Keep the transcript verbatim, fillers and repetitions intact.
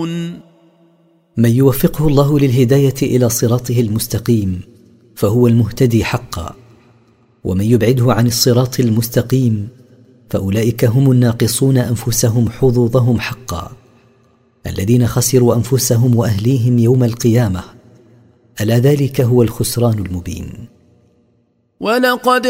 يعلمون. من يوفقه الله للهداية إلى صراطه المستقيم فهو المهتدي حقا، ومن يبعده عن الصراط المستقيم فأولئك هم الناقصون أنفسهم حظوظهم حقا، الذين خسروا أنفسهم وأهليهم يوم القيامة، ألا ذلك هو الخسران المبين. ولقد